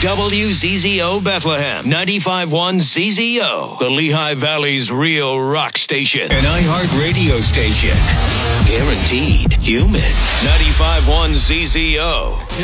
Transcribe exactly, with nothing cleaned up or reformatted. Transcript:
W Z Z O Bethlehem, ninety-five point one Z Z O, the Lehigh Valley's real rock station. An iHeart radio station. Guaranteed human. ninety-five point one Z Z O.